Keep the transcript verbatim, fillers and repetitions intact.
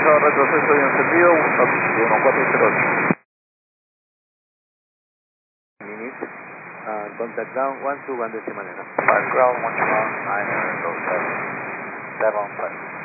aviso retroceso y encendido, uno cuatro cero ocho. Minutes. Uh, contact ground one two one decimal. Five ground, one two one, nine, seven, seven, seven, five.